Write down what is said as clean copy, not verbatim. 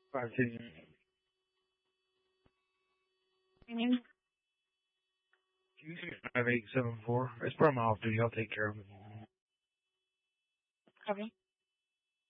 5 Mm-hmm. 5874. It's probably my off duty. I'll take care of it. Okay.